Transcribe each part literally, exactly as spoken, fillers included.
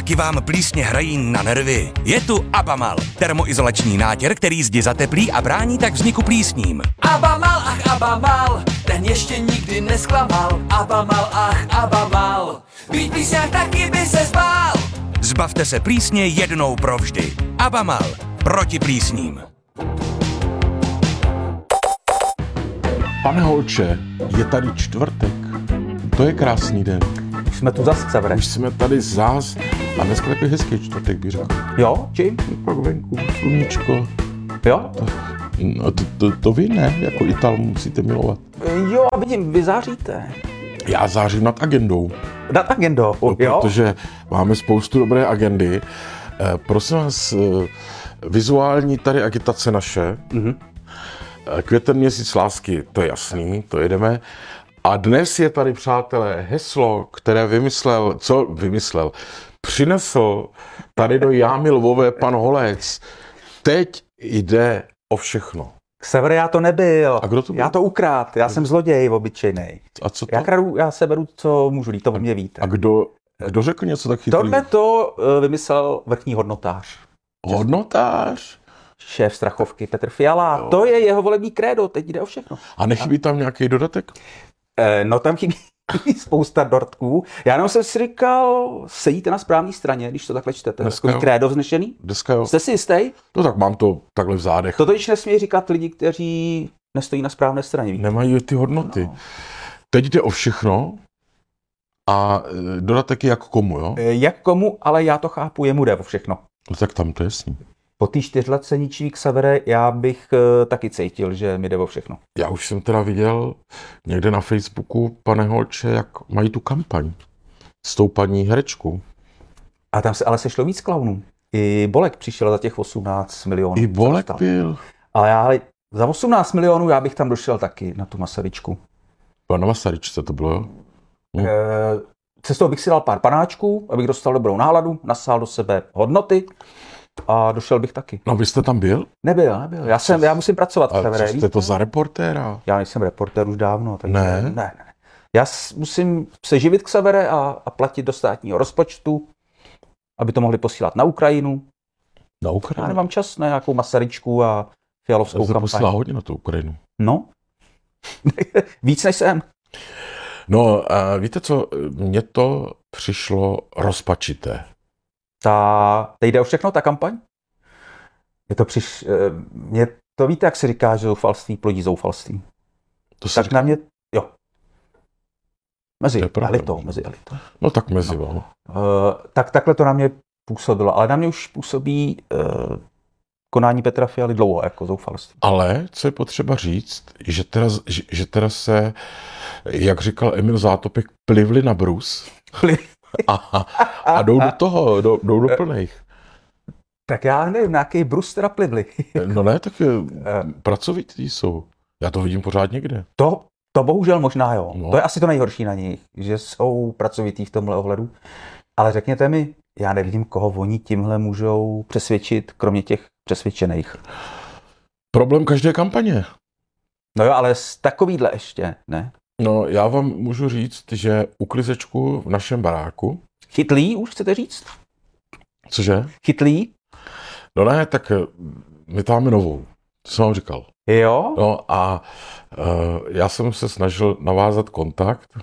Taky vám plísně hrají na nervy? Je tu Abamal, termoizolační nátěr, který zdi zateplí a brání tak vzniku plísním. Abamal, ach Abamal, ten ještě nikdy nesklamal. Abamal, ach Abamal, být plísňák taky by se zbál. Zbavte se plísně jednou provždy. Abamal, proti plísním. Pane Holče, je tady čtvrtek. To je krásný den. Už jsme tu zas, Xavere. Už jsme tady zás. A dneska takový hezký čtvrtek, bych řekl. Jo, čím? Pak venku, sluníčko. Jo? To, no, to, to, to vy ne, jako Ital musíte milovat. Jo, a vidím, vy záříte. Já zářím nad agendou. Nad agendou, no, jo? Protože máme spoustu dobré agendy. E, prosím vás, e, vizuální tady agitace naše. Mm-hmm. E, květen měsíc lásky, to je jasný, to jedeme. A dnes je tady, přátelé, heslo, které vymyslel, co vymyslel, přinesl tady do Jámy Lvové pan Holec. Teď jde o všechno. Xavere, já to nebyl. A kdo to byl? Já to ukrát, já jsem zloděj obyčejnej. A co to? Já kradu, já se beru, co můžu líct, to o mě víte. A kdo, kdo řekl něco tak chytrý? Tohle to uh, vymyslel vrchní hodnotář. Hodnotář? Šéf Strachovky Petr Fiala. Jo. To je jeho volební krédo, teď jde o všechno. A nechybí tam nějaký dodatek? No tam chybí spousta dortků. Já jenom jsem si říkal, sedíte na správné straně, když to takhle čtete. Takový krédo vznešený. Dneska jo. Jste si jistý? No tak mám to takhle v zádech. To totiž nesmí říkat lidi, kteří nestojí na správné straně. Víte? Nemají ty hodnoty. No. Teď jde o všechno a dodatek je jak komu, jo? Jak komu, ale já to chápu, jemu jde o všechno. No tak tam to je jasný. Po té čtyřletce ničivý Xavere, já bych uh, taky cítil, že mi jde o všechno. Já už jsem teda viděl někde na Facebooku, pane Holče, jak mají tu kampaň s tou paní herečkou. A tam se ale sešlo víc klaunů. I Bolek přišel za těch osmnáct milionů. I Bolek byl. Ale já za osmnáct milionů já bych tam došel taky na tu Masaryčku. Na Masaryčce to bylo, jo? No. E, cestou bych si dal pár panáčků, abych dostal dobrou náladu, nasál do sebe hodnoty. A došel bych taky. No vy jste tam byl? Nebyl, nebyl. Já, jsem, já musím pracovat. A co jste to za reportéra? Já nejsem reportér už dávno. Takže ne? Ne, ne. Já musím se živit Xavere a, a platit do státního rozpočtu, aby to mohli posílat na Ukrajinu. Na Ukrajinu? Já nemám čas na nějakou Masaryčku a Fialovskou kampaň. Já posílá hodně na tu Ukrajinu. No. Víc než jsem. No, a víte co, mně to přišlo rozpačité. Ta, teď jde o všechno, ta kampaň? Je to přiš... Mě to víte, jak se říká, že zoufalství plodí zoufalství. To se tak říká? Na mě, jo. Mezi pravda, elitou, mezi elitou. No tak mezi, no. Uh, tak takhle to na mě působilo, ale na mě už působí uh, konání Petra Fialy dlouho, jako zoufalství. Ale, co je potřeba říct, že teda, že, že teda se, jak říkal Emil Zátopek, plivli na brus. A, a jdou do toho, jdou, jdou do plných. Tak já nevím, nějaký brus teda plivli. No ne, tak pracovití jsou. Já to vidím pořád někde. To, to bohužel možná jo. No. To je asi to nejhorší na nich, že jsou pracovití v tomhle ohledu. Ale řekněte mi, já nevidím, koho oni tímhle můžou přesvědčit, kromě těch přesvědčených. Problém každé kampaně. No jo, ale z takovýhle ještě, ne? No, já vám můžu říct, že uklizečku v našem baráku... Chytlý už chcete říct? Cože? Chytlý? No ne, tak my tam máme novou. To jsem vám říkal. Jo? No a uh, já jsem se snažil navázat kontakt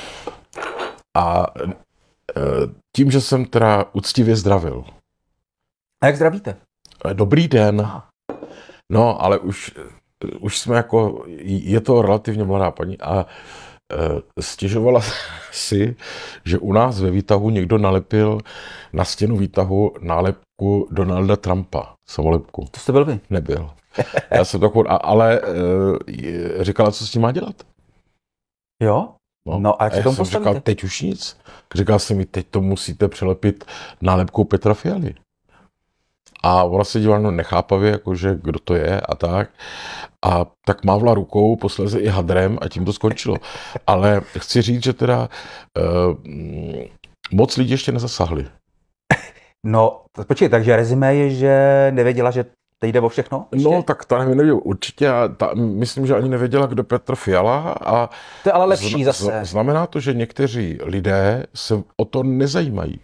a uh, tím, že jsem teda úctivě zdravil. A jak zdravíte? Dobrý den. No, ale už... Už jsme jako, je to relativně mladá paní a e, stěžovala si, že u nás ve výtahu někdo nalepil na stěnu výtahu nálepku Donalda Trumpa, samolepku. To jste byl vy? Nebyl. Já jsem takovou, ale e, říkala, co s tím má dělat. Jo? No, no a, a já jsem říkal, teď už nic. Říkal jsem mi, teď to musíte přelepit nálepkou Petra Fialy. A ona se dívala no nechápavě, jakože kdo to je a tak. A tak mávla rukou, posléze i hadrem a tím to skončilo. Ale chci říct, že teda uh, moc lidí ještě nezasáhli. No, počkej, takže rezime je, že nevěděla, že teď jde o všechno? Ještě? No, tak ta nevěděla určitě. A ta, myslím, že ani nevěděla, kdo Petr Fiala. A to je ale lepší zna, zase. Znamená to, že někteří lidé se o to nezajímají.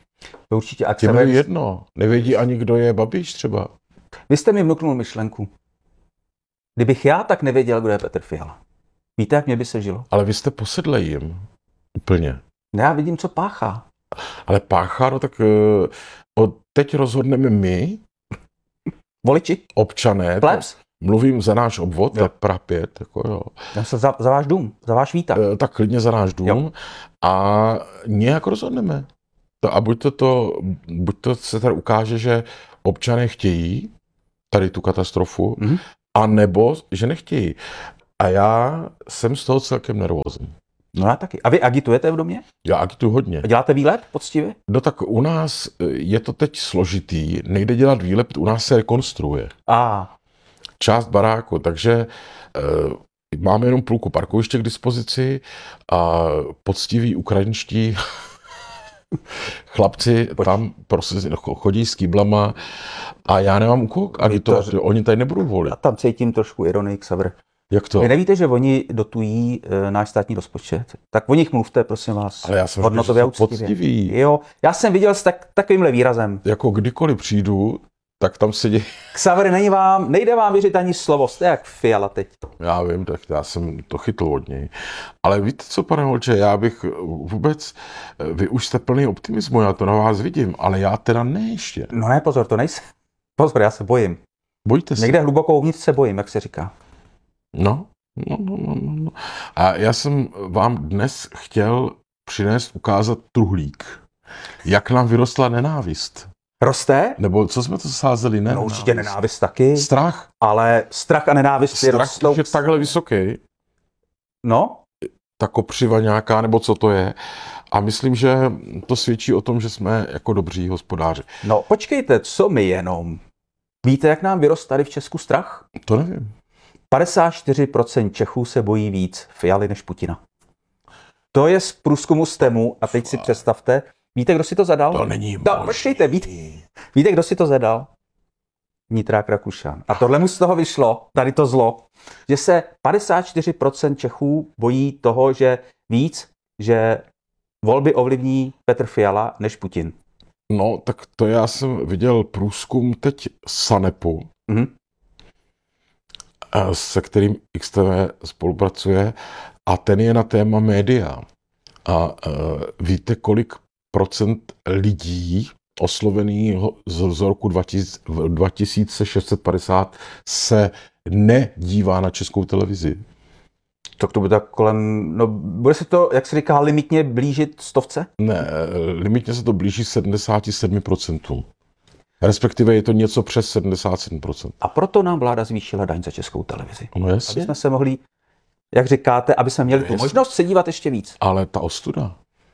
To určitě. A Těm je jedno. Nevědí ani, kdo je Babiš třeba. Vy jste mi vnuknul myšlenku. Kdybych já tak nevěděl, kdo je Petr Fiala. Víte, jak mě by se žilo? Ale vy jste posedlej jim. Úplně. Já vidím, co páchá. Ale páchá, no tak uh, od teď rozhodneme my, Voliči? občané. Plebs? Mluvím za náš obvod, to je Praha pět, jako jo. Já se za, za váš dům, za váš výtah. E, tak klidně za náš dům. Jo. A nějak rozhodneme. To, a buď to, to, buď to se tady ukáže, že občané chtějí tady tu katastrofu, mm-hmm. a nebo, že nechtějí. A já jsem z toho celkem nervózní. No já taky. A vy agitujete v domě? Já agituju hodně. A děláte výlet poctivě? No tak u nás je to teď složitý, nejde dělat výlet, u nás se rekonstruuje. A. Část baráku, takže e, máme jenom půlku parkoviště k dispozici a poctiví ukrajinští chlapci Pojď. tam prostě chodí s kýblama a já nemám u koho agitovat, to... oni tady nebudou volit. A tam cítím trošku ironii, Xaver. Jak to? Vy nevíte, že oni dotují e, náš státní rozpočet? Tak o nich mluvte, prosím vás. Ale já jsem hodnotově říkal, že jsou poctiví. Jo, já jsem viděl s tak, takovýmhle výrazem. Jako kdykoliv přijdu, tak tam sedí. Xaver, není vám, nejde vám věřit ani slovo, jste jak Fiala teď. Já vím, tak já jsem to chytl od něj. Ale víte co, pane Holče, já bych vůbec, vy už jste plný optimismu, já to na vás vidím, ale já teda ne ještě. No ne, pozor, to nejsem. Pozor, já se bojím. Bojíte se? Někde hluboko uvnitř se bojím, jak se říká. No, no, no, no, no. A já jsem vám dnes chtěl přinést, ukázat truhlík. Jak nám vyrostla nenávist. Roste? Nebo co jsme to sázeli? Ne, no určitě nenávist taky. Strach. Ale strach a nenávist Strach rostou. je takhle vysoký. No. Ta kopřiva nějaká, nebo co to je. A myslím, že to svědčí o tom, že jsme jako dobří hospodáři. No počkejte, co my jenom? Víte, jak nám vyrost tady v Česku strach? To nevím. padesát čtyři procent Čechů se bojí víc Fialy než Putina. To je z průzkumu STEMu a teď si představte, víte, kdo si to zadal? To není no, počkejte, víte, víte, kdo si to zadal? Vnítrák Rakušan. A tohle mu z toho vyšlo, tady to zlo, že se padesát čtyři procent Čechů bojí toho, že víc, že volby ovlivní Petr Fiala než Putin. No, tak to já jsem viděl průzkum teď Sanepu, mm-hmm. se kterým X T V spolupracuje a ten je na téma média. A uh, víte, kolik procent lidí oslovených z roku dva tisíce šest set padesát se nedívá na Českou televizi? Tak to bude tak kolem, no bude se to, jak se říká, limitně blížit stovce? Ne, limitně se to blíží sedmdesát sedm procent. Respektive je to něco přes sedmdesát sedm procent. A proto nám vláda zvýšila daň za Českou televizi. No jasně. Aby jsme se mohli, jak říkáte, aby jsme měli no tu možnost se dívat ještě víc. Ale ta ostuda.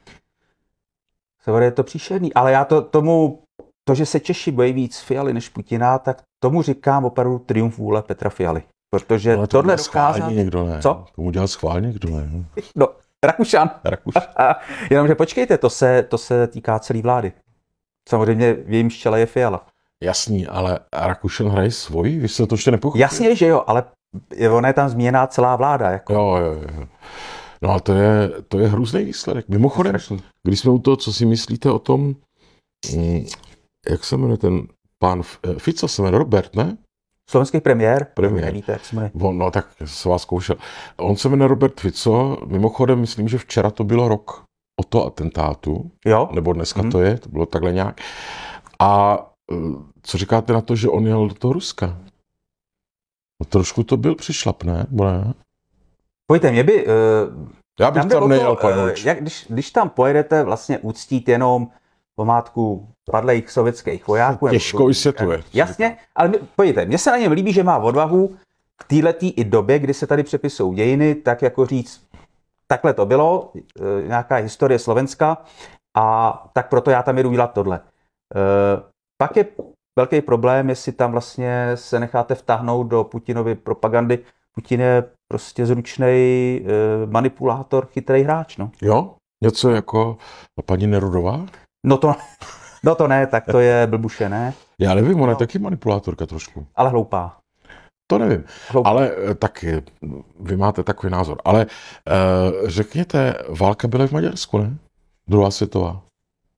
Je to příšerný, ale já to tomu, to, že se Češi bojí víc Fialy než Putina, tak tomu říkám opravdu triumf vůle Petra Fialy. Protože to tohle dokázat... někdo ne. Co? Tomu dělal schválně někdo ne. No, Rakušan. Rakušan. Jenomže počkejte, to se, to se týká celé vlády. Samozřejmě v jejím čele je Fiala. Jasný, ale Rakušan hraje svoji? Vy jste to ještě nepochopili? Jasně, že jo, ale ona je tam změněná celá vláda. Jako. Jo, jo, jo. No a to je, to je hrůzný výsledek. Mimochodem, když jsme u toho, co si myslíte o tom, jak se jmenuje ten pán Fico, se jmenuje Robert, ne? Slovenský premiér. Premiér. Nevíte, jak se jmenuje. On, no tak se vás zkoušel. On se jmenuje Robert Fico, mimochodem myslím, že včera to bylo rok o to atentátu. Jo. Nebo dneska hmm. to je, to bylo takhle nějak. A co říkáte na to, že on jel do toho Ruska? No trošku to byl přišlap, ne? ne? Pojďte, mě by... Uh, Já bych tam, tam nejel, uh, jak, když, když tam pojedete vlastně uctít jenom památku padlých sovětských vojáků... Těžko vysvětluje. Jasně, ale my, pojďte, mně se na něm líbí, že má odvahu v této i době, kdy se tady přepisují dějiny, tak jako říct, takhle to bylo, uh, nějaká historie Slovenska, a tak proto já tam jedu dělat tohle. Uh, pak je velký problém, jestli tam vlastně se necháte vtáhnout do Putinovy propagandy. Putin je prostě zručnej e, manipulátor, chytrý hráč, no. Jo? Něco jako paní Nerudová? No to, no to ne, tak to je blbuše, ne? Já nevím, ona no. je taky manipulátorka trošku. Ale hloupá. To nevím, hloupá. Ale tak vy máte takový názor. Ale e, řekněte, válka byla v Maďarsku, ne? Druhá světová.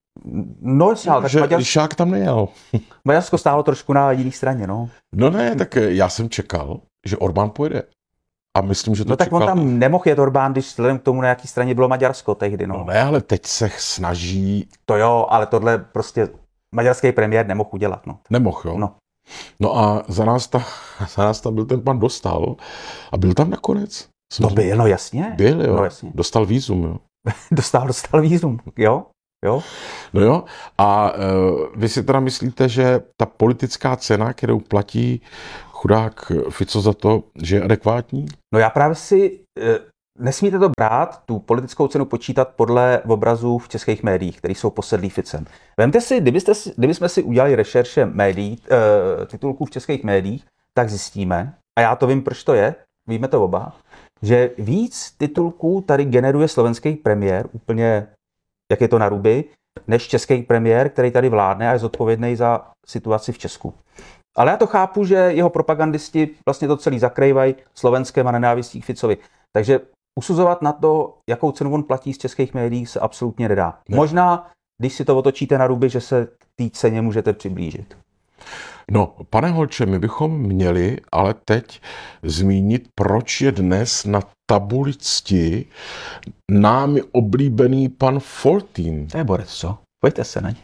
No jasně, ale tak že Maďarsko, Lišák tam nejel. Maďarsko stálo trošku na jiné straně, no. No ne, tak já jsem čekal, že Orbán pojede. A myslím, že to No tak čekal. on tam nemohl jet Orbán, když vzhledem k tomu, na jaký straně bylo Maďarsko tehdy, no. No ne, ale teď se snaží... To jo, ale tohle prostě maďarský premiér nemohl udělat, no. Nemohl, jo? No. No a za nás, ta, za nás tam byl ten pan Dostal a byl tam nakonec. To byl, no jasně. Byl, jo. No jasně. Dostal vízum, jo. Dostal, dostal vízum, jo, jo. No jo, a uh, vy si teda myslíte, že ta politická cena, kterou platí chudák Fico za to, že je adekvátní? No já právě si, e, nesmíte to brát, tu politickou cenu počítat podle obrazů v českých médiích, které jsou posedlí Ficem. Vemte si, kdybyste si, kdybychom si udělali rešerše médií, e, titulků v českých médiích, tak zjistíme, a já to vím, proč to je, víme to oba, že víc titulků tady generuje slovenský premiér, úplně jak je to na ruby, než český premiér, který tady vládne a je zodpovědný za situaci v Česku. Ale já to chápu, že jeho propagandisti vlastně to celý zakrývají Slovenskem a nenávistí k Ficovi. Takže usuzovat na to, jakou cenu on platí z českých médií, se absolutně nedá. Ne. Možná, když si to otočíte na ruby, že se té ceně můžete přiblížit. No, pane Holče, my bychom měli ale teď zmínit, proč je dnes na tabuli cti námi oblíbený pan Foltín. To je borec, co? Pojďte se na ně.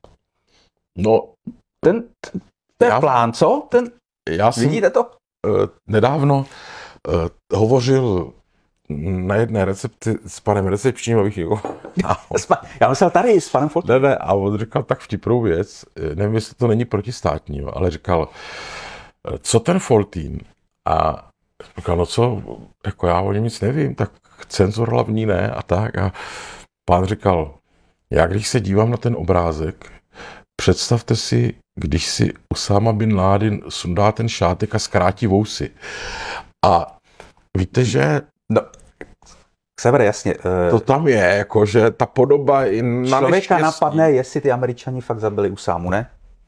No, Ten, ten Já- plán, co? Ten, já jsem vidíte to? uh, nedávno uh, hovořil na jedné recepci s panem recepčním, abych jako... Já myslel tady s panem Foltinem. Ne, ne, a on říkal tak vtipnou věc, nevím, jestli to není protistátní, jo, ale říkal, co ten Foltín? A říkal, no co, jako já o něm nic nevím, tak cenzor hlavní ne a tak. A pán říkal, já když se dívám na ten obrázek, představte si, když si Usáma bin Ládin sundá ten šátek a zkrátí vousy. A víte, že No, Sever, jasně. to tam je, jako, že ta podoba i na Člověka neštěstí. napadne, jestli ty Američani fakt zabili Usámu, ne?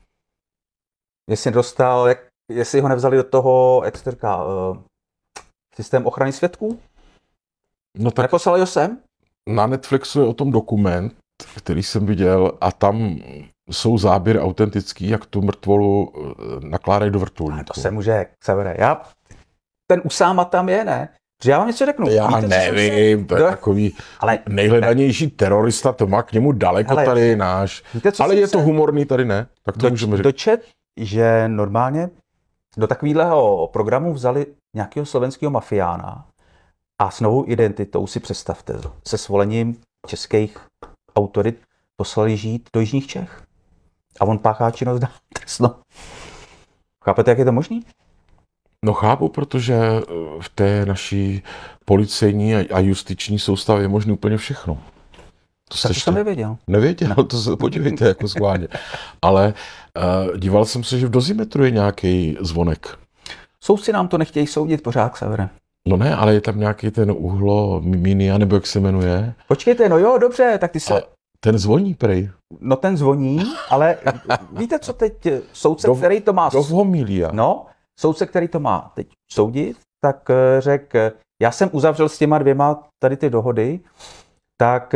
Jestli dostal, jak, jestli ho nevzali do toho, jak se to říká, uh, systém ochrany svědků? No tak Neposlali ho sem? na Netflixu je o tom dokument, který jsem viděl a tam jsou záběry autentický, jak tu mrtvolu eh, nakládají do A vrtulníku. to se může, Severe. Já, ten Usáma tam je, ne? Že já vám něco řeknu. Já Víte, co jsem nevím, to je Kdo? takový Ale nejhledanější terorista, to má k němu daleko, Hele, tady je náš. víte, co Ale jsem je to se humorný, tady ne, tak to doč, můžeme říct. dočet, že normálně do takového programu vzali nějakého slovenského mafiána a s novou identitou, si představte, se svolením českých autorit poslali žít do jižních Čech. A on páchá činnost dál trestno. Chápete, jak je to možný? No chápu, protože eh, v té naší policejní a a justiční soustavě je možné úplně všechno. To Tak to jste jsem nevěděl. nevěděl, to se podívejte jako schválně. Ale uh, díval jsem se, že v dozimetru je nějaký zvonek. Soudci nám to nechtějí soudit pořád, Severe. No ne, ale je tam nějaký ten uhlo minia, nebo jak se jmenuje. Počkejte, no jo, dobře, tak ty se... A ten zvoní prej. No ten zvoní, ale víte, co teď soudce, Do- který to má... Do homilia. No, soudce, který to má teď soudit, tak eh, řekl, eh, já jsem uzavřel s těma dvěma tady ty dohody, tak eh,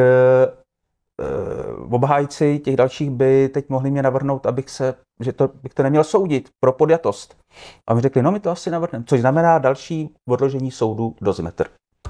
eh, obhájci těch dalších by teď mohli mě navrhnout, abych se, že to, bych to neměl soudit pro podjatost. A mi řekli, no my to asi navrhneme, což znamená další odložení soudu do Zimetr.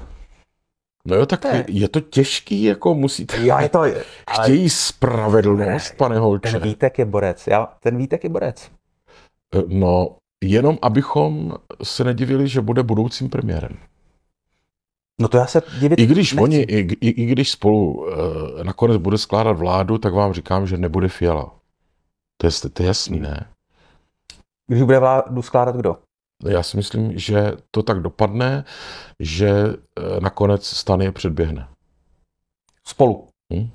No jo, tak To je- je to těžký, jako musíte... Jo, je to, ale Chtějí spravedlnost, pane Holče. ten Vítek je borec, já, ten Vítek je borec. No, jenom abychom se nedivili, že bude budoucím premiérem. No to já se divit I když nechci. oni, i, i, i když spolu e, nakonec bude skládat vládu, tak vám říkám, že nebude Fiala. To je, to je jasný, ne? Když bude vládu skládat kdo? Já si myslím, že to tak dopadne, že e, nakonec STAN je předběhne. Spolu. Hm?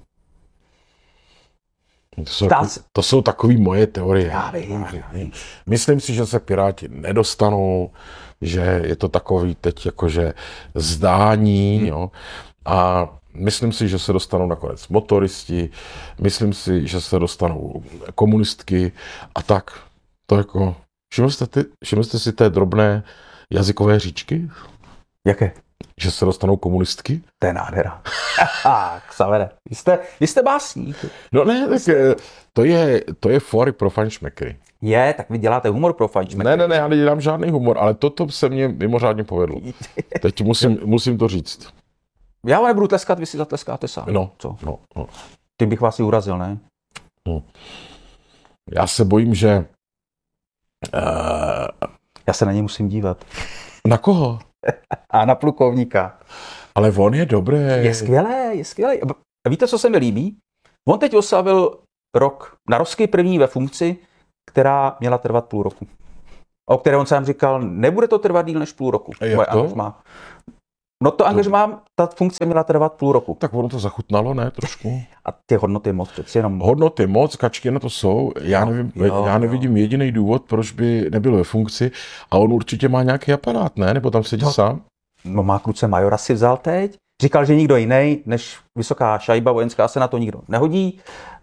To jsou, Dá jako, se- to jsou takové moje teorie. Já vím, já vím. Myslím si, že se Piráti nedostanou, že je to takový teď jakože zdání, hmm. jo. A myslím si, že se dostanou nakonec motoristi, myslím si, že se dostanou komunistky a tak. To jako, všiml jste, ty, všiml jste si té drobné jazykové říčky? Jaké? Že se dostanou komunistky? To je nádhera. Tak, Xavere, vy jste, vy jste básník. No ne, tak eh, to je, to je fóry pro fajnšmekry. Je, tak vy děláte humor pro fajnšmekry. Ne, ne, ne, já nedělám žádný humor, ale toto se mně mimořádně povedlo. Teď musím, musím to říct. Já vám nebudu tleskat, vy si zatleskáte sám. No, Co? no, no. Tím bych vás i urazil, ne? no. Já se bojím, že... Uh, Já se na něj musím dívat. na koho? A na plukovníka. Ale on je dobrý. Je skvělé, je skvělé. A víte, co se mi líbí? On teď oslavil rok narozky první ve funkci, která měla trvat půl roku. O které on sám říkal, nebude to trvat díl než půl roku. A jak to? Angažmá. No to angažmá, ta funkce měla trvat půl roku. Tak ono to zachutnalo, ne, trošku. A ty hodnoty moc přeci jenom... Hodnoty moc, kačky na to jsou. Já, nevím, jo, já nevidím jediný důvod, proč by nebyl ve funkci. A on určitě má nějaký aparát, ne? Nebo tam sedí No. sám? No má kluce majora si vzal teď. Říkal, že nikdo jiný než vysoká šajba vojenská se na to nikdo nehodí.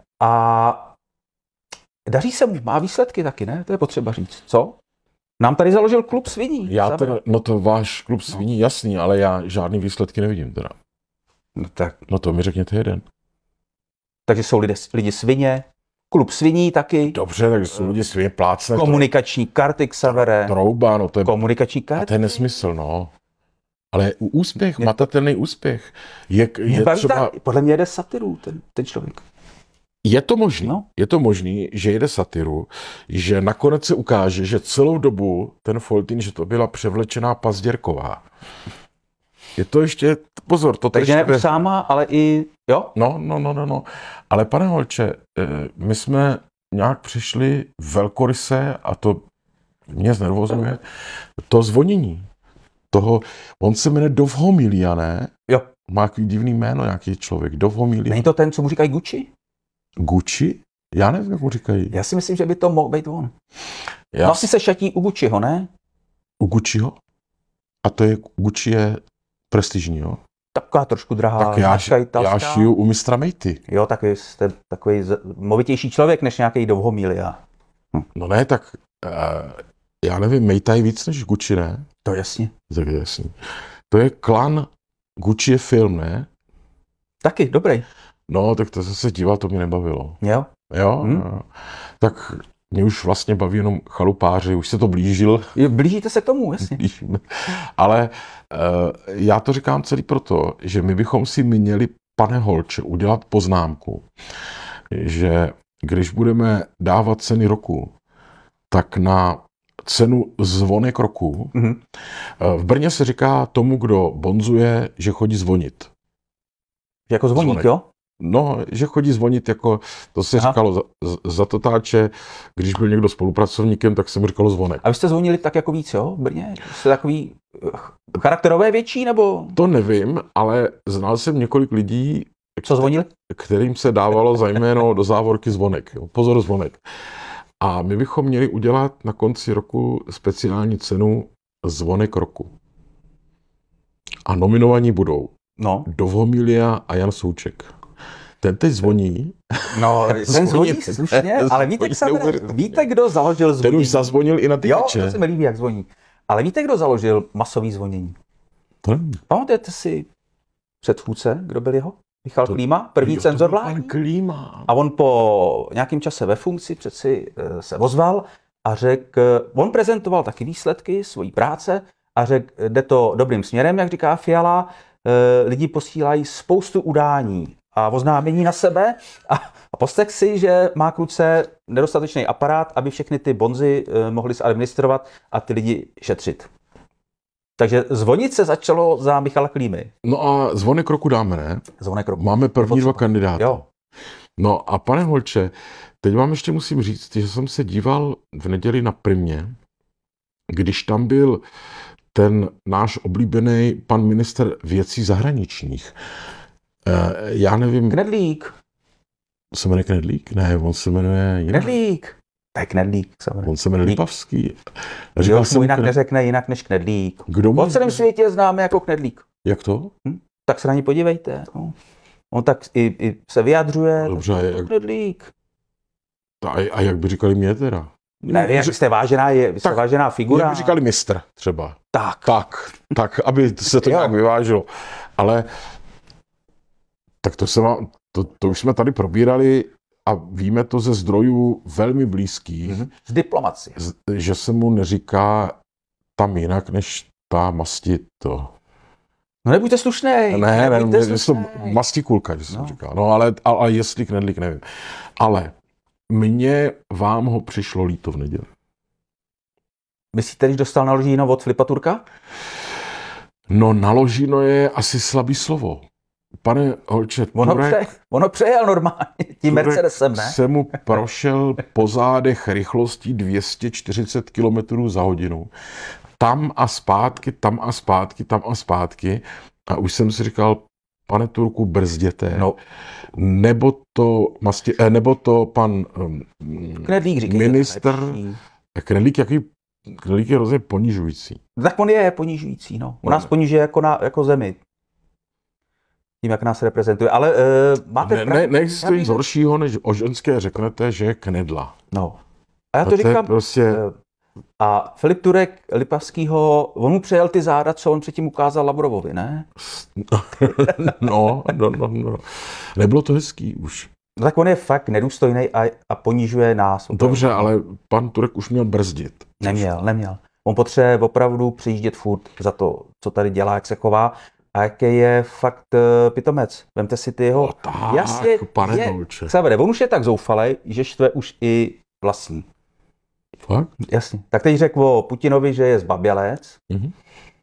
A daří se mu, má výsledky taky, ne? To je potřeba říct. Co? Nám tady založil klub sviní. Já teda, no to váš klub sviní, jasný, ale já žádný výsledky nevidím teda. No tak, No to mi řekněte jeden. takže jsou lidé, lidi svině, klub sviní taky, Dobře, tak jsou lidi svině plácne. komunikační karty Xavere, Trouba, no to je, komunikační a karty. to je nesmysl, no. Ale úspěch, matatelný úspěch. Je, Mě je, baví třeba, tak, podle mě jede satiru ten, ten člověk. je to možný, No. je to možný, že jede satiru, že nakonec se ukáže, že celou dobu ten Foltín, že to byla převlečená Pazděrková. Je to ještě, pozor, to Takže ne ještě... Usáma, ale i, jo? No, no, no, no, no. Ale pane Holče, eh, my jsme nějak přišli velkoryse a to mě znervozňuje, to zvonění. Toho, on se jmenuje Dovhomilia, ne? Jo. Má takový divný jméno, nějaký člověk. Dovhomilia. Není to ten, co mu říkají Gucci? Gucci? Já nevím, jak mu říkají. Já si myslím, že by to mohl být on. Já No asi se šatí u Gucciho, ne? U Gucciho? A to je, Gucci je prestižní, jo? Taková trošku drahá. Tak já, značka já italská. šiju u mistra Mejty. Jo, tak vy jste takový z- movitější člověk než nějaký Dovhomilia. No ne, tak uh, já nevím, Mejta je víc než Gucci, ne? To jasně. Tak je jasný. To je klan, Gucci je film, ne? Taky, dobrý. No, tak to se díval, to mě nebavilo. Jo? Jo? Hm? Jo. Tak mě už vlastně baví jenom chalupáři, už se to blížil. Blížíte se k tomu, jasně. Blížíme. Ale uh, já to říkám celý proto, že my bychom si měli, pane Holče, udělat poznámku, že když budeme dávat ceny roku, tak na cenu zvonek roku, Mhm. v Brně se říká tomu, kdo bonzuje, že chodí zvonit. Jako zvoník, Zvonek. jo? No, že chodí zvonit jako, to se Aha. říkalo za, za totáče, když byl někdo spolupracovníkem, tak se mu říkalo zvonek. A vy jste zvonili tak jako víc, jo? V Brně? Jste takový eh, charakterové větší, nebo To nevím, ale znal jsem několik lidí, co zvonili? kterým se dávalo za jméno do závorky zvonek. Jo. Pozor, zvonek. A my bychom měli udělat na konci roku speciální cenu zvonek roku. A nominovaní budou No, Dovhomilia a Jan Souček. Ten teď zvoní, no ten Zvoní zvoní ten. slušně, ale víte, Zvoní Xavere, neuvěřitelně. víte, kdo založil ten zvonění? už zazvonil i na ty Jo, keče. to se mi líbí, jak zvoní. Ale víte, kdo založil masový zvonění? To nevím. Pamatujete si předchůdce, kdo byl jeho? Michal To- Klíma, první Jo, to cenzor byl pan vládní. Klíma. A on po nějakém čase ve funkci přeci eh, se ozval a řekl, on prezentoval taky výsledky svojí práce a řekl, jde to dobrým směrem, jak říká Fiala, eh, lidi posílají spoustu udání a oznámení na sebe a, a poslech si, že má kluce nedostatečný aparát, aby všechny ty bonzy eh, mohli zadministrovat a ty lidi šetřit. Takže zvonit se začalo za Michala Klímy. No a zvonek roku dáme, ne? Zvonek roku. Máme první dva kandidáty. Jo. No a pane Holče, teď vám ještě musím říct, že jsem se díval v neděli na Primě, když tam byl ten náš oblíbený pan ministr věcí zahraničních. Eh, já nevím, Knedlík. se jmenuje Knedlík? Ne, on se jmenuje jinak. Knedlík. To je Knedlík. Samozřejmě. On se jmenuje Knedlík. Lipavský. Kdo Říkal mu jsem, jinak Kned- neřekne jinak než Knedlík. Kdo Po mu... celém světě známe jako Knedlík. Jak to? Tak se na ní podívejte. No. On tak i, i se vyjadřuje. Dobře, a jak, Knedlík. a, a jak by říkali mě teda? Ne, vy, jste vážená, je, vy jste tak, vážená figura. Jak by říkali mistr třeba. Tak. Tak, tak, aby se to nějak vyvážilo. Ale tak to, se má, to, to už jsme tady probírali a víme to ze zdrojů velmi blízkých, mm-hmm. Z diplomacie. Že se mu neříká tam jinak, než ta masti to. No nebuďte slušnej. Ne, ne, nebuďte ne, to mastikulka, že jsem no. říkal. No ale, ale jestli knedlík, nevím. Ale mně vám ho přišlo líto v neděli. Myslíte, když dostal naložíno od Filipa Turka? No naložíno je asi slabý slovo. Pane Holče, ono, Turek, pře, ono přejel normálně tím Mercedesem, ne? se mu prošel po zádech rychlostí dvě stě čtyřicet kilometrů za hodinu. Tam a zpátky, tam a zpátky, tam a zpátky. A už jsem si říkal, pane Turku, brzděte. No. Nebo to, masti, eh, nebo to pan um, Knedlík, říkejte, ministr, Knedlík, jaký, Knedlík je hrozně ponižující. Tak on je ponižující, no. On nás ponižuje jako, na, jako zemi. Tím, jak nás reprezentuje. Ale uh, máte... Ne, ne, neexistuje nic horšího, než o ženské řeknete, že je knedla. No. A já to a to říkám... Prostě... A Filip Turek Lipavskýho, on mu přejel ty záda, co on předtím ukázal Lavrovovi, ne? No, no, no, no. Nebylo to hezký už. No, tak on je fakt nedůstojný a, a ponižuje nás. Dobře, ale pan Turek už měl brzdit. Neměl, neměl. On potřebuje opravdu přijíždět furt za to, co tady dělá, jak se chová. A jaký je fakt uh, pitomec. Vemte si ty jeho... No tak, jasně, pane je, Dolče. Savere, on už je tak zoufalej, že štve už i vlastní. Fakt? Jasně. Tak teď řekl o Putinovi, že je zbabělec. Mm-hmm.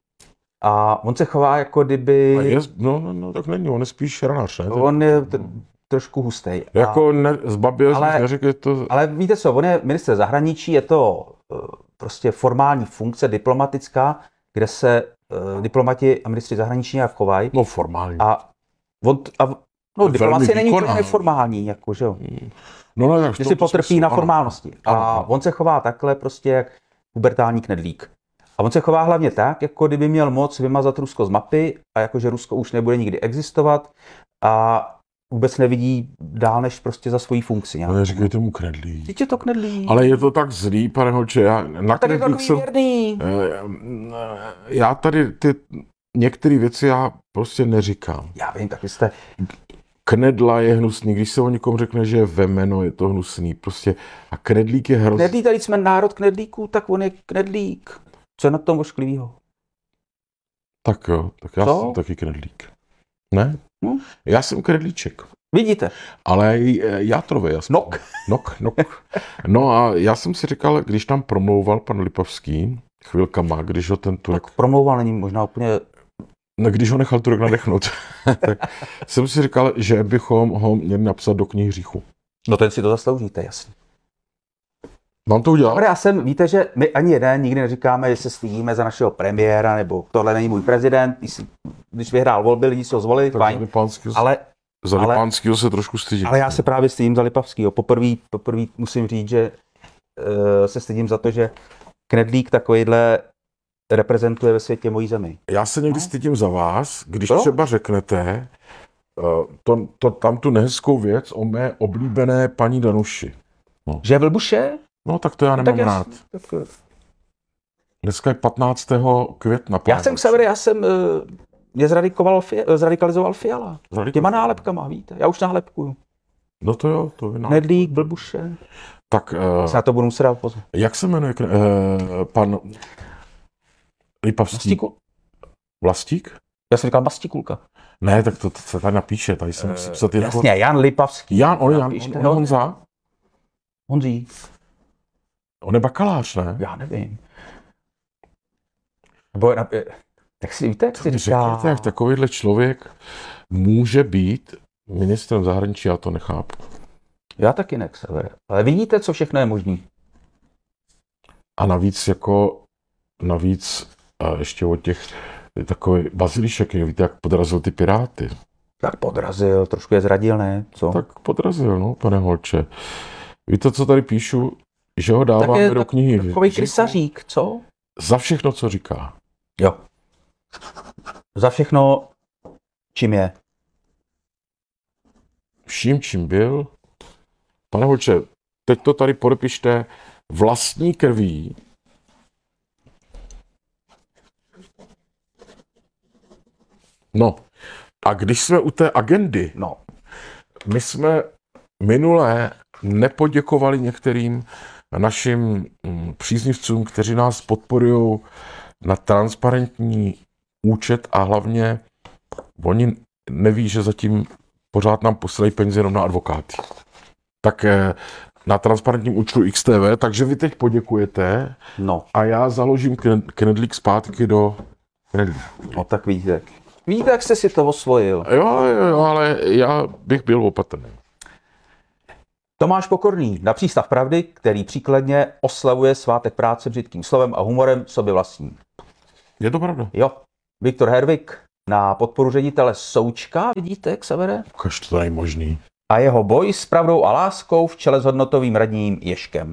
A on se chová jako kdyby... A je, no, no, no, tak není, on je spíš ranař, ne? On je t- trošku hustej. Jako ne, zbabělec, ale, neřekl to... Ale víte co, on je ministr zahraničí, je to uh, prostě formální funkce diplomatická, kde se uh, diplomati a ministři zahraničí nějak chovají. No formální. A, on, a no, diplomacie není úplně neformální, jako, že jo. No, no, tak že si potrpí smyslu, na ano. formálnosti. A ano. On se chová takhle prostě jak pubertální knedlík. A on se chová hlavně tak, jako kdyby měl moc vymazat Rusko z mapy a jakože Rusko už nebude nikdy existovat a vůbec nevidí dál než prostě za svoji funkci. No, neříkej tomu knedlík. Teď je to knedlík. Ale je to tak zlý, pane Holče, já na tak je knedlík jsem... věrný. Já tady ty některé věci já prostě neříkám. Já vím, tak vy jste... Knedla je hnusný, když se o někom řekne, že je vemeno, je to hnusný. Prostě a knedlík je hrozný. Knedlík, tady jsme národ knedlíků, tak on je knedlík. Co je na tom ošklivýho? Tak jo, tak já Co? jsem taky knedlík. Ne? Hm? Já jsem knedlíček. Vidíte? Ale játrově, jasně. Nok. Nok, nok. No a já jsem si říkal, když tam promlouval pan Lipavský, chvilkama, když ho ten Turek... Tak promlouval není možná úplně... No, když ho nechal Turek nadechnout, tak jsem si říkal, že bychom ho měli napsat do knihy hříchu. No ten si to zasloužíte, jasně. Mám to udělat? Dobre, já jsem, víte, že my ani jeden nikdy neříkáme, že se stydíme za našeho premiéra, nebo tohle není můj prezident, když, když vyhrál volby, lidi si ho zvolili, Tak fajn, ale, za ale, Lipánskýho se trošku stydím. ale já se právě stydím za Lipavskýho. Poprvé, poprvé musím říct, že uh, se stydím za to, že knedlík takovejhle reprezentuje ve světě mojí zemi. Já se někdy stydím za vás, když Co? třeba řeknete uh, to, to, tam tu nehezkou věc o mé oblíbené paní Danuši. No. Že je vlbuše? No tak to já No, nemám tak rád. Tak, Dneska je patnáctého května. já jsem Xaver, já jsem uh, mě zradikoval, zradikalizoval Fiala. Zradikoval. Těma nálepkama, víte, já už nálepkuju. No to jo, to vy nám. Knedlík, blbuše. Tak uh, Se na to budu muset dát pozor. jak se jmenuje uh, pan Lipavský? Mastíku? Vlastík? Já jsem říkal Mastikulka. Ne, tak to, to se tady napíše, tady se musí psat jako... Jasně, Jan Lipavský. Jan, on, Jan, Napište, on, no. on Honza? Honzí. On je bakalář, ne? Já nevím. Nebo, tak si víte, jak si říká... Řekněte, jak takovýhle člověk může být ministrem zahraničí, já to nechápu. Já taky ne, Xaver. Ale vidíte, co všechno je možný. A navíc jako, navíc a ještě od těch takový Bazilišek, víte, jak podrazil ty Piráty. Tak podrazil, trošku je zradil, ne? Co? Tak podrazil, no, pane Holče. Víte, co tady píšu? Že ho tak dáváme je do knihy. takový krysařík, co? Za všechno, co říká. Jo. Za všechno, čím je. Vším, čím byl. Pane Holče, teď to tady podepište vlastní krví no a když jsme u té agendy, No. my jsme minule nepoděkovali některým našim mm, příznivcům, kteří nás podporují na transparentní účet a hlavně oni neví, že zatím pořád nám posílají peníze jenom na advokáty. Tak eh, na transparentním účtu X T V, takže vy teď poděkujete No. a já založím knedlík zpátky do knedlíku. No tak víte. Víte, jak jste si to osvojil. Jo, jo, jo, ale já bych byl opatrný. Tomáš Pokorný na Přístav pravdy, který příkladně oslavuje svátek práce břitkým slovem a humorem sobě vlastní. Je to pravda. Jo. Viktor Hervik na podporu ředitele Součka, vidíte, jak se vede? Ukaž, to není možný. A jeho boj s pravdou a láskou v čele s hodnotovým radním Ježkem.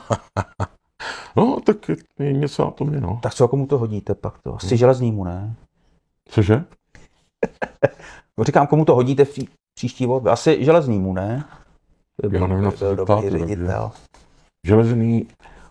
No, tak je něco na tom je, no. Tak co, komu to hodíte pak to? Asi železnýmu, ne? Cože? No, říkám, komu to hodíte v pří, příští volbě? Asi železnýmu, ne? Já nevím, na co byl se dobrý ptáte, ředitel. Železný,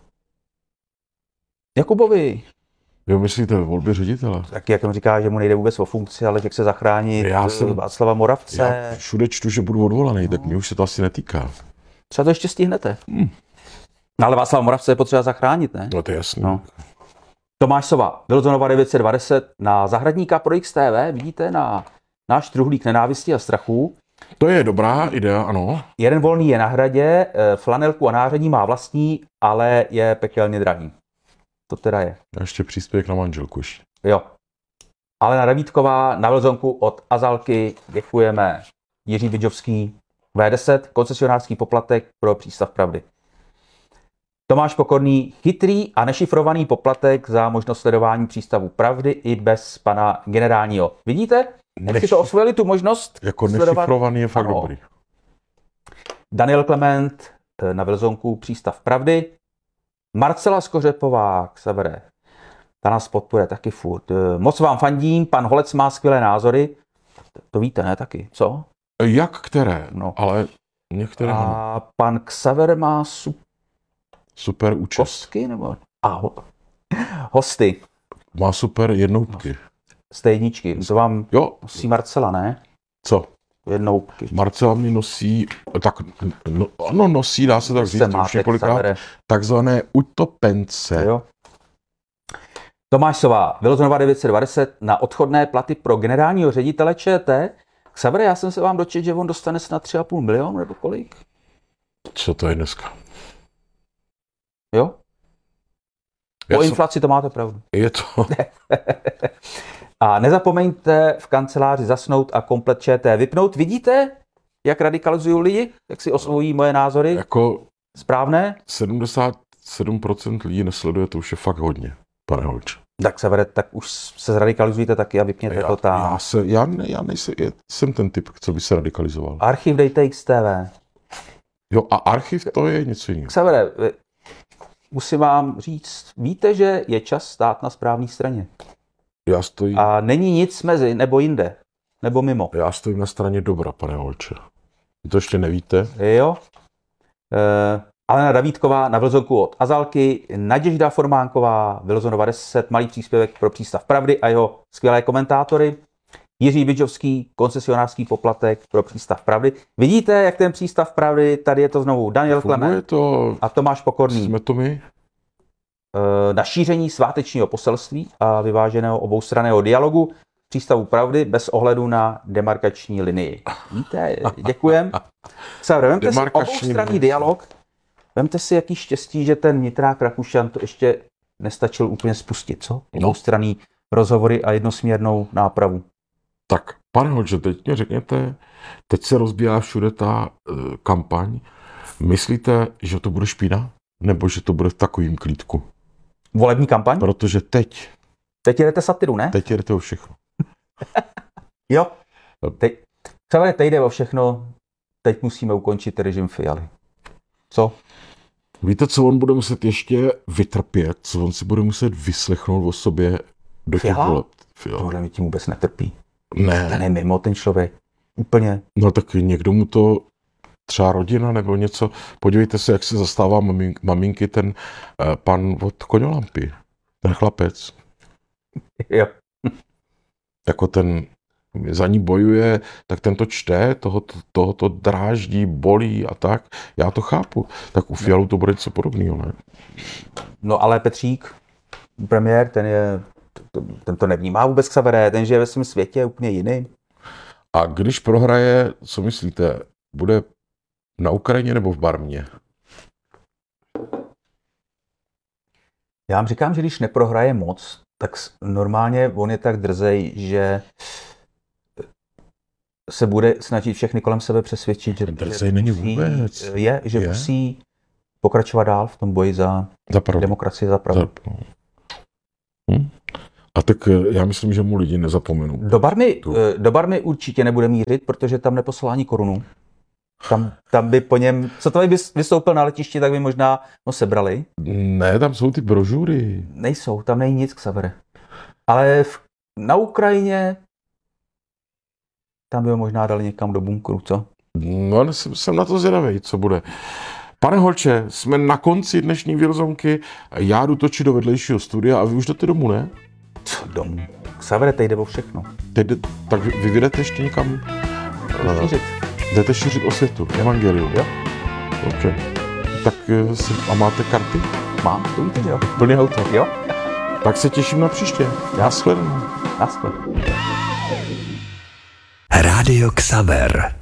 Jakubovi. jo, myslíte ve volbě ředitele? Taky, jak on říká, že mu nejde vůbec o funkci, ale jak se zachránit Já jsem- Václava Moravce. Já všude čtu, že budu odvolaný, tak mě už se to asi netýká. Třeba to ještě stihnete. Hmm. No, ale Václava Moravce je potřeba zachránit, ne? No to je jasný. No. Tomáš Sova, Wilsonova devět set dvacet na Zahradníka pro X T V, vidíte, na náš truhlík nenávisti a strachu. To je dobrá idea, ano. Jeden volný je na hradě, eh, flanelku a nářadí má vlastní, ale je pekelně drahý. To teda je. A ještě příspěvek na manželku ještě. Jo. Alena Davídková na Wilsonku od Azalky, děkujeme. Jiří Bidžovský, V deset, koncesionářský poplatek pro Přístav pravdy. Tomáš Pokorný, chytrý a nešifrovaný poplatek za možnost sledování Přístavu pravdy i bez pana generálního. Vidíte? Jak si to osvojili tu možnost Jako sledovat? nešifrovaný je fakt Ano. dobrý. Daniel Klement eh, na Wilsonku Přístav pravdy. Marcela Skořepová, Xavere, ta nás podporuje taky furt. Eh, Moc vám fandím, pan Holec má skvělé názory. To víte, ne, taky, co? Jak které? No. Ale některé ano. A pan Xaver má su- Super účest. kostky, nebo? A ho- hosty, Má super jednoutky. z té jedničky. To vám Jo, nosí Marcela, ne? co? Jednoutky. Marcela mi nosí, tak no, ano, nosí, dá se tak říct, Se už máte, několikrát, Xavere. takzvané utopence. Jo. Tomáš Sová, Wilsonova devět set dvacet na odchodné platy pro generálního ředitele ČT. Xavere, já jsem se vám dočetl, že on dostane snad tři a půl milionu, nebo kolik? Co to je dneska? Jo? Já Po jsem- inflaci to máte pravdu. Je to, A nezapomeňte v kanceláři zasnout a komplet ČT vypnout. Vidíte, jak radikalizují lidi? Jak si osvojí moje názory? jako Správné? sedmdesát sedm procent lidí nesleduje, to už je fakt hodně, pane Holče. Tak se vede, tak už se zradikalizujte taky a vypněte Já, to tam. já, se, já, ne, já nejsem, já jsem ten typ, co by se radikalizoval. Archiv dejte X T V. Jo, a archiv to je něco jiného. Xavere, vy- musím vám říct, víte, že je čas stát na správné straně. Já stojím, A není nic mezi, nebo jinde, nebo mimo. já stojím na straně dobra, pane Holče. Vy to ještě nevíte? Jo? E, Alena Davídková na Wilsonku od Azalky, Naděžda Formánková, Wilsonova deset, malý příspěvek pro Přístav pravdy a jeho skvělé komentátory. Jiří Bidžovský, koncesionářský poplatek pro Přístav pravdy. Vidíte, jak ten Přístav pravdy, tady je to znovu Daniel Funguje Klement to, a Tomáš Pokorný. jsme to my? E, na šíření svátečního poselství a vyváženého oboustranného dialogu Přístavu pravdy bez ohledu na demarkační linii. Víte, děkujem. Xavere, vemte si Demarkační oboustranný linie. dialog. Vemte si, jaký štěstí, že ten Nitrák Rakušan to ještě nestačil úplně spustit, co? No. Oboustranný rozhovory a jednosměrnou nápravu. Tak, pane Holče, teď mě řekněte, teď se rozbíjá všude ta uh, kampaň. Myslíte, že to bude špína? Nebo že to bude v takovým klídku? Volební kampaň? Protože teď, Teď jedete satiru, ne? teď jedete o všechno. Jo. Teď, Xavere, teď jde o všechno. Teď musíme ukončit režim Fialy. Co? Víte, co on bude muset ještě vytrpět? Co on si bude muset vyslechnout o sobě do těch Fiala? voleb? Fiala. Tohle mi tím vůbec netrpí. Ten Ne, je mimo ten člověk. Úplně. no tak někdo mu to třeba rodina nebo něco. Podívejte se, jak se zastává mamink, maminky ten eh, pan od Koňolampy, ten chlapec. Jo. Jako ten za ní bojuje, tak ten to čte, toho, toho to dráždí, bolí a tak. Já to chápu. Tak u Fialu to bude něco podobného, ne? No ale Petřík, premiér, ten je, ten to nevnímá vůbec Xavere, ten žije ve svém světě úplně jiný. A když prohraje, co myslíte, bude na Ukrajině nebo v Barmě? Já vám říkám, že když neprohraje moc, tak normálně on je tak drzej, že se bude snažit všechny kolem sebe přesvědčit, že, Drzej není vůbec. Je, že je? musí pokračovat dál v tom boji za, za pravdu. demokracii, za pravdu. Za... Hm? A tak já myslím, že mu lidi nezapomenou. Do Barmy, do Barmy určitě nebude mířit, protože tam neposlal ani korunu. Tam, tam by po něm, co to by vystoupil na letišti, tak by možná no, sebrali. Ne, tam jsou ty brožury. Nejsou, tam není nic, Xavere. Ale v, na Ukrajině tam by ho možná dali někam do bunkru, co? No, jsem, jsem na to zvědavý, co bude. Pane Holče, jsme na konci dnešní Wilsonky. Já jdu točit do vedlejšího studia a vy už jdete domů, ne? Co domů? Xavere, teď jde o všechno. Teď jde, tak vy vyjdete ještě někam? Šířit. Jdete šířit osvětu, evangelium. Jo. Ok. Tak si, a máte karty? Mám, to víte, že jo? Plný auto. Jo. Tak se těším na příště. Nashledanou. Naschle. Rádio Xaver.